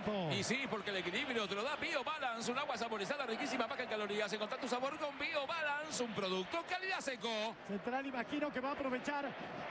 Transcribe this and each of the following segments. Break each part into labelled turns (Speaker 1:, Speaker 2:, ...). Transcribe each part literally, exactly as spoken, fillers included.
Speaker 1: tiempo.
Speaker 2: Y sí, porque el equilibrio te lo da BioBalance, un agua saborizada riquísima, baja en calorías. Encontrá tu sabor con BioBalance, un producto calidad seco.
Speaker 1: Central, imagino que va a aprovechar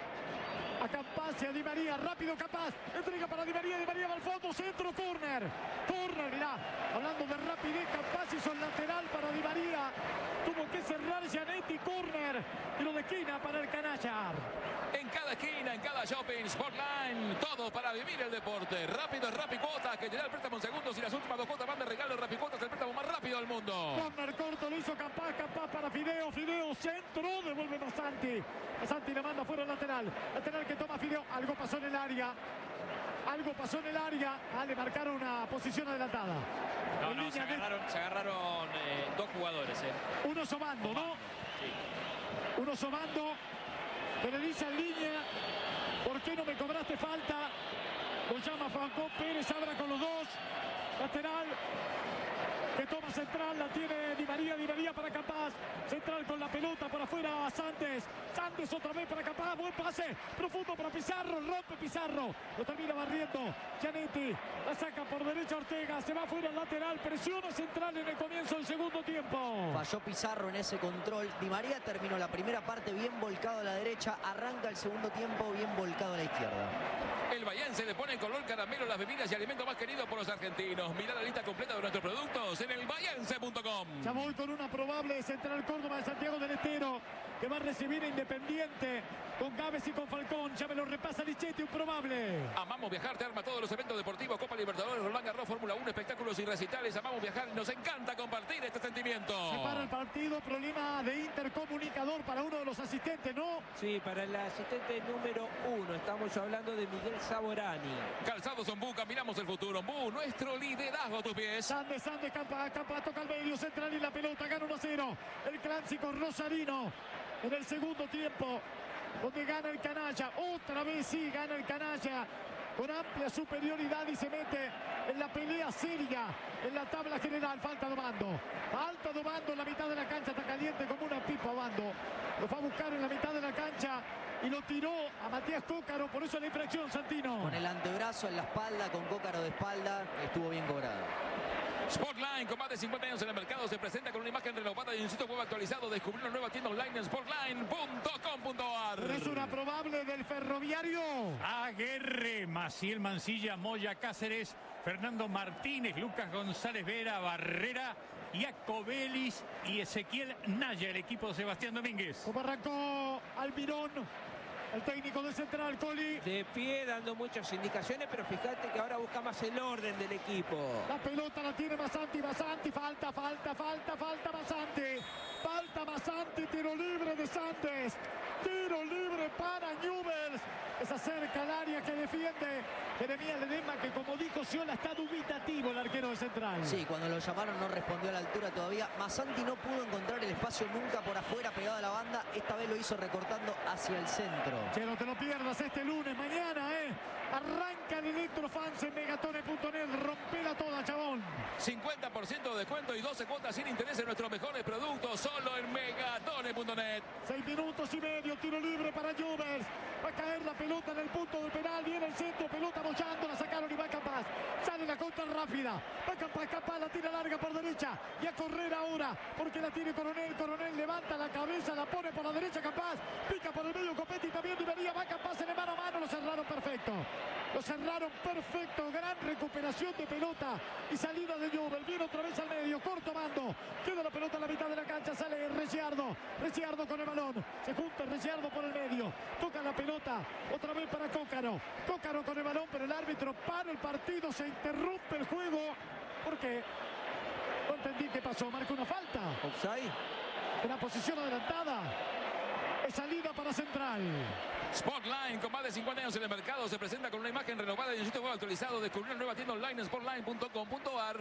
Speaker 1: a Campas y a Di María. Rápido Campas, entrega para Di María. Di María va al fondo, centro, córner. Córner, mirá, hablando de rapidez, Campas hizo el lateral para Di María. Tuvo que cerrar Gianetti, córner. Tiro de esquina para el canalla.
Speaker 2: En cada esquina, en cada shopping, Sportline, todo para vivir el deporte. Rápido es Rapicuotas, que te da el préstamo en segundos y las últimas dos cuotas van de regalo. Rapicuotas, el préstamo más rápido del mundo.
Speaker 1: Córner corto, lo hizo Campas, Campas para Fideo, Fideo centro, devuelve Masanti. Masanti le manda fuera el lateral. Lateral que toma Fideo, algo pasó en el área. Algo pasó en el área. Ah, le marcaron una posición adelantada.
Speaker 3: No, no, se agarraron, de... se agarraron eh, dos jugadores. Eh.
Speaker 1: Uno sobando, ¿no?
Speaker 3: Sí.
Speaker 1: Uno sobando. Que le dice en línea, ¿por qué no me cobraste falta? Lo llama Franco Pérez, abra con los dos. Lateral que toma central, la tiene Di María, Di María para Campas. Central con la pelota por afuera, Santos. Santos otra vez para Campas, buen pase, profundo para Pizarro, rompe Pizarro. Lo termina barriendo Gianetti, la saca por derecha Ortega, se va fuera el lateral, presiona Central en el comienzo del segundo tiempo.
Speaker 4: Falló Pizarro en ese control. Di María terminó la primera parte bien volcado a la derecha, arranca el segundo tiempo bien volcado a la izquierda.
Speaker 2: El bahiense le pone color caramelo las bebidas y alimentos más queridos por los argentinos. Mirá la lista completa de nuestros productos en el bahiense punto com.
Speaker 1: Ya voy con una probable Central Córdoba de Santiago del Estero, que va a recibir a Independiente con Gávez y con Falcón. Ya me lo repasa Lichetti, un probable.
Speaker 2: Amamos viajar, te arma todos los eventos deportivos, Copa Libertadores, Roland Garros, Fórmula uno, espectáculos y recitales. Amamos viajar y nos encanta compartir este sentimiento.
Speaker 1: Se para el partido, problema de intercomunicador para uno de los asistentes, ¿no?
Speaker 5: Sí, para el asistente número uno. Estamos hablando de Miguel Saborani.
Speaker 2: Calzados Ombú, caminamos el futuro. Ombú, nuestro liderazgo a tus pies.
Speaker 1: Sandes, Sandes, Campa, Campa, toca al medio, Central y la pelota, gana uno a cero. El clásico rosarino en el segundo tiempo, donde gana el canalla. Otra vez sí, gana el canalla con amplia superioridad y se mete en la pelea seria en la tabla general. Falta Dobando, falta Dobando en la mitad de la cancha, está caliente como una pipa Dobando. Lo fue a buscar en la mitad de la cancha y lo tiró a Matías Cócaro, por eso la infracción, Santino.
Speaker 4: Con el antebrazo en la espalda, con Cócaro de espalda, estuvo bien cobrado.
Speaker 2: Sportline, con más de cincuenta años en el mercado, se presenta con una imagen renovada y un sitio web actualizado. Descubrir una nueva tienda online en sportline punto com punto a r.
Speaker 1: Es una probable del Ferroviario.
Speaker 6: Aguerre, Maciel Mancilla, Moya Cáceres, Fernando Martínez, Lucas González Vera, Barrera, Iacobelis y Ezequiel Naya, el equipo de Sebastián Domínguez.
Speaker 1: Como arrancó Almirón, el técnico de Central, Coli.
Speaker 5: De pie, dando muchas indicaciones, pero fíjate que ahora busca más el orden del equipo.
Speaker 1: La pelota la tiene Masanti, Masanti, falta, falta, falta, falta Masanti. Falta Masanti, tiro libre de Santos. Tiro libre para Newell's, que se acerca al área, que defiende Jeremías Ledesma, que como dijo Ciola, está dubitativo el arquero de Central.
Speaker 4: Sí, cuando lo llamaron no respondió a la altura todavía. Masanti no pudo encontrar el espacio nunca por afuera pegado a la banda. Esta vez lo hizo recortando hacia el centro.
Speaker 1: Che, no te lo pierdas este lunes, mañana, ¿eh? Arranca el Electrofans en megatone punto net. Rompela toda, chabón.
Speaker 2: cincuenta por ciento de descuento y doce cuotas sin interés en nuestros mejores productos, solo en megatone punto net.
Speaker 1: Seis minutos y medio, tiro libre para Newell's. Va a caer la pelota en el punto del penal. Viene el centro, pelota bollando, la sacaron y va Campas. Sale la contra rápida. Va Campas, Campas la tira larga por derecha. Y a correr ahora, porque la tiene Coronel. Coronel levanta la cabeza, la pone por la derecha Campas. Pica por el medio Copetti, también Di va Campas en el mano a mano. Lo cerraron perfecto. Lo cerraron perfecto. Gran recuperación de pelota y salida de Newell's. Viene otra vez al medio, corto mando. Queda la pelota en la mitad de la cancha. Sale Ricciardo. Ricciardo con el balón. Se junta Ricciardo por el medio. Toca la pelota. Otra vez para Cócaro. Cócaro con el balón, pero el árbitro para el partido. Se interrumpe el juego. ¿Por qué? No entendí qué pasó. Marca una falta.
Speaker 5: Offside.
Speaker 1: Una posición adelantada. Es salida para Central.
Speaker 2: Sportline, con más de cincuenta años en el mercado, se presenta con una imagen renovada y un sitio web actualizado. Descubrir una nueva tienda online en sportline punto com punto a r.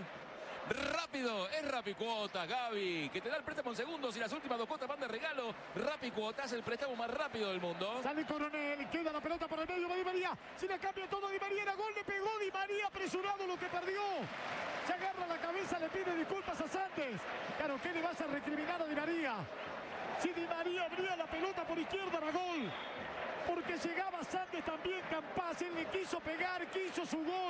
Speaker 2: Rápido, es Rapicuotas, Gaby, que te da el préstamo en segundos y las últimas dos cuotas van de regalo. Rapicuotas, el préstamo más rápido del mundo.
Speaker 1: Sale Coronel, queda la pelota por el medio, va Di María. Si la cambia todo Di María, era gol, le pegó Di María, apresurado lo que perdió. Se agarra la cabeza, le pide disculpas a Santos. Claro, ¿qué le vas a recriminar a Di María? Si Di María abría la pelota por izquierda, era gol. Porque llegaba Santos también, Campas, él le quiso pegar, quiso su gol.